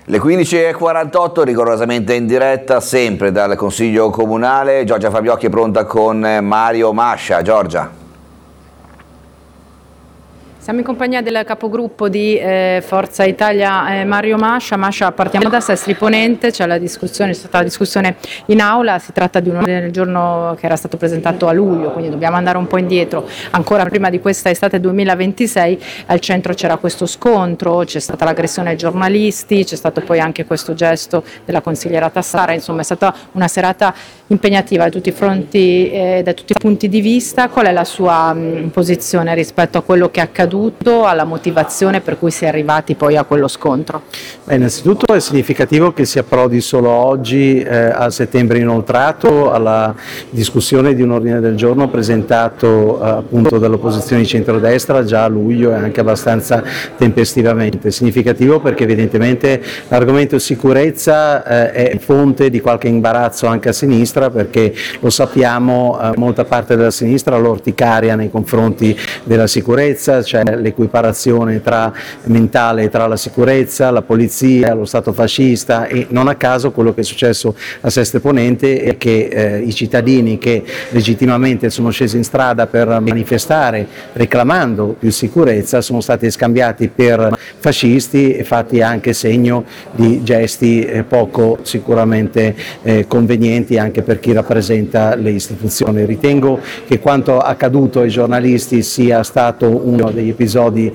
Le 15:48, rigorosamente in diretta, sempre dal Consiglio Comunale. Giorgia Fabiocchi è pronta con Mario Mascia. Giorgia. Siamo in compagnia del capogruppo di Forza Italia, Mario Mascia. Mascia, partiamo da Sestri Ponente, c'è stata la discussione in aula, si tratta di un ordine del giorno che era stato presentato a luglio, quindi dobbiamo andare un po' indietro, ancora prima di questa estate 2026, al centro c'era questo scontro, c'è stata l'aggressione ai giornalisti, c'è stato poi anche questo gesto della consigliera Tassara, insomma è stata una serata impegnativa da tutti i fronti, da tutti i punti di vista. Qual è la sua posizione rispetto a quello che è accaduto, alla motivazione per cui si è arrivati poi a quello scontro? Innanzitutto è significativo che si approdi solo oggi a settembre inoltrato alla discussione di un ordine del giorno presentato appunto dall'opposizione di centrodestra già a luglio e anche abbastanza tempestivamente. Significativo perché evidentemente l'argomento sicurezza è fonte di qualche imbarazzo anche a sinistra, perché lo sappiamo, molta parte della sinistra lo orticaria nei confronti della sicurezza, cioè l'equiparazione mentale tra la sicurezza, la polizia, lo Stato fascista, e non a caso quello che è successo a Sestri Ponente è che i cittadini che legittimamente sono scesi in strada per manifestare reclamando più sicurezza sono stati scambiati per fascisti e fatti anche segno di gesti poco sicuramente convenienti anche per chi rappresenta le istituzioni. Ritengo che quanto accaduto ai giornalisti sia stato uno degli episodi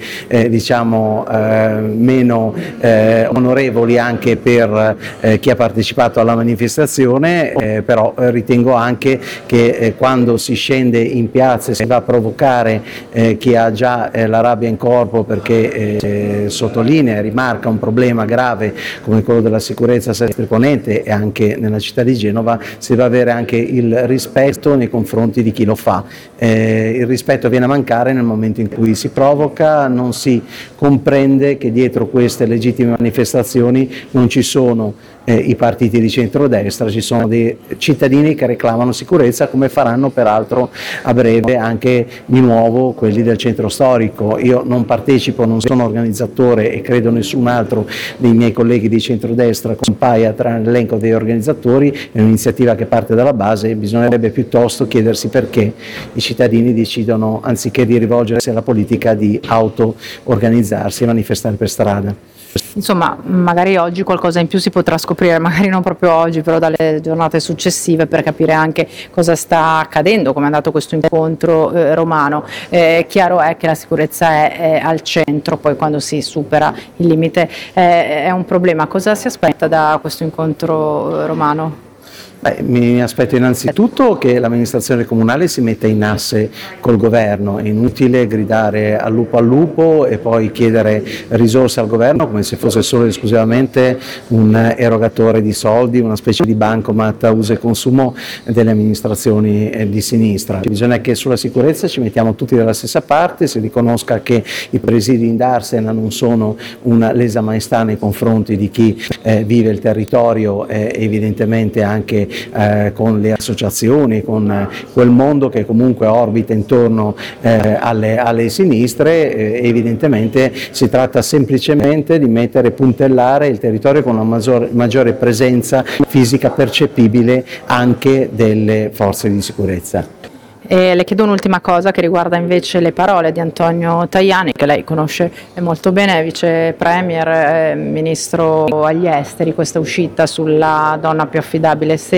meno onorevoli anche per chi ha partecipato alla manifestazione, però ritengo anche che quando si scende in piazza e si va a provocare chi ha già la rabbia in corpo perché sottolinea e rimarca un problema grave come quello della sicurezza a Sestri Ponente e anche nella città di Genova, si deve avere anche il rispetto nei confronti di chi lo fa. Il rispetto viene a mancare nel momento in cui si provoca, non si comprende che dietro queste legittime manifestazioni non ci sono i partiti di centrodestra, ci sono dei cittadini che reclamano sicurezza, come faranno peraltro a breve anche di nuovo quelli del centro storico. Io non partecipo, non sono organizzatore e credo nessun altro dei miei colleghi di centrodestra compaia tra l'elenco dei organizzatori, è un'iniziativa che parte dalla base e bisognerebbe piuttosto chiedersi perché i cittadini decidono, anziché di rivolgersi alla politica, di auto-organizzarsi e manifestare per strada. Insomma, magari oggi qualcosa in più si potrà scoprire, magari non proprio oggi, però dalle giornate successive, per capire anche cosa sta accadendo, come è andato questo incontro romano. Chiaro è che la sicurezza è al centro, poi quando si supera il limite è un problema. Cosa si aspetta da questo incontro romano? Mi aspetto innanzitutto che l'amministrazione comunale si metta in asse col governo. È inutile gridare al lupo e poi chiedere risorse al governo come se fosse solo ed esclusivamente un erogatore di soldi, una specie di bancomat a uso e consumo delle amministrazioni di sinistra. Bisogna che sulla sicurezza ci mettiamo tutti dalla stessa parte, si riconosca che i presidi in Darsena non sono una lesa maestà nei confronti di chi vive il territorio, evidentemente anche con le associazioni, con quel mondo che comunque orbita intorno alle sinistre. Evidentemente si tratta semplicemente di puntellare il territorio con una maggiore presenza fisica percepibile anche delle forze di sicurezza. Le chiedo un'ultima cosa che riguarda invece le parole di Antonio Tajani, che lei conosce molto bene, vice premier, ministro agli esteri, questa uscita sulla donna più affidabile. Se